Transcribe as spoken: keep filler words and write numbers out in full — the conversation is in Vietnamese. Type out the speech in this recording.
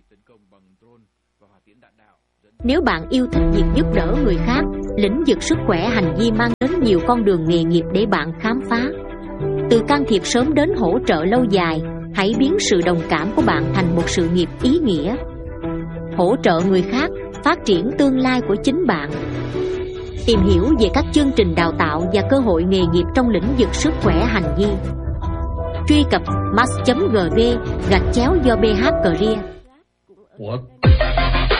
Nếu bạn yêu thích việc giúp đỡ người khác, lĩnh vực sức khỏe hành vi mang đến nhiều con đường nghề nghiệp để bạn khám phá. Từ can thiệp sớm đến hỗ trợ lâu dài, hãy biến sự đồng cảm của bạn thành một sự nghiệp ý nghĩa. Hỗ trợ người khác, phát triển tương lai của chính bạn. Tìm hiểu về các chương trình đào tạo và cơ hội nghề nghiệp trong lĩnh vực sức khỏe hành vi. Truy cập mass chấm gv gạch chéo do bh career.